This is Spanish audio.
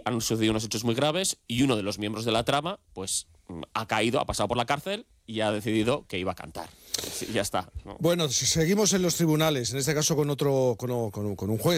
han sucedido unos hechos muy graves y uno de los miembros de la trama, pues ha caído, ha pasado por la cárcel y ha decidido que iba a cantar. Sí, ya está, ¿no? Bueno, seguimos en los tribunales, en este caso con un juez.